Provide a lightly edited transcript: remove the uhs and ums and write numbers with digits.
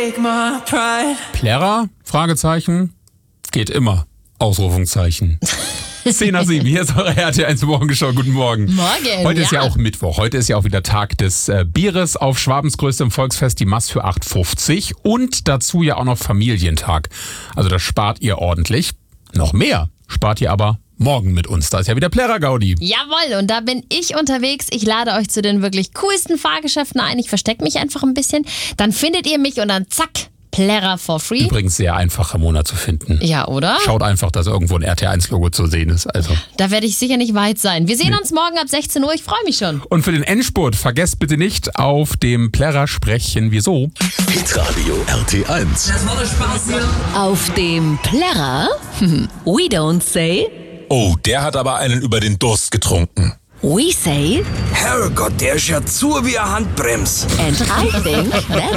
take my pride. Plärrer? Fragezeichen. Geht immer. Ausrufungszeichen. 10:07, hier ist eure RT1 Morgenschau. Guten Morgen. Morgen, Heute ist ja auch Mittwoch. Heute ist ja auch wieder Tag des Bieres auf Schwabens größtem Volksfest, die Mass für 8,50. Und dazu ja auch noch Familientag. Also das spart ihr ordentlich. Noch mehr spart ihr aber morgen mit uns. Da ist ja wieder Plärrer-Gaudi. Jawohl, und da bin ich unterwegs. Ich lade euch zu den wirklich coolsten Fahrgeschäften ein. Ich verstecke mich einfach ein bisschen. Dann findet ihr mich und dann zack, Plärrer for free. Übrigens sehr einfach, Ramona zu finden. Ja, oder? Schaut einfach, dass irgendwo ein RT1-Logo zu sehen ist. Also. Da werde ich sicher nicht weit sein. Wir sehen uns morgen ab 16 Uhr. Ich freue mich schon. Und für den Endspurt, vergesst bitte nicht, auf dem Plärrer sprechen wir so. Hitradio RT1. Das war der Spaß hier. Auf dem Plärrer? We don't say. Oh, der hat aber einen über den Durst getrunken. We say. Herrgott, der ist ja zu wie eine Handbrems. And I think that's